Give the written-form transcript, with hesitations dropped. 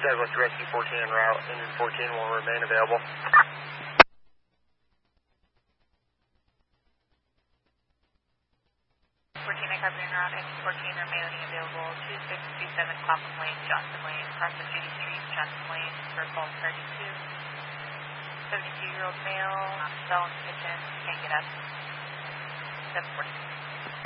Douglas Rescue 14 en route. Engine 14 will remain available. 14, I copy en route. Engine 14 remaining available. 2627 Clapham Lane, Johnson Lane, across the Judy Street, Johnson Lane, for call 32. 72-year-old male, cell in the kitchen, can't get up. 740.